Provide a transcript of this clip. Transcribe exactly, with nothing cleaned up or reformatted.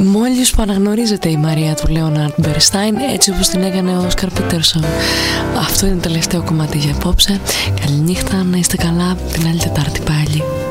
Μόλις που αναγνωρίζεται η Μαρία του Λέοναρντ Μπερστάιν έτσι όπως την έκανε ο Όσκαρ Πίτερσον. Αυτό είναι το τελευταίο κομμάτι για απόψε. Καληνύχτα, να είστε καλά, την άλλη Τετάρτη πάλι.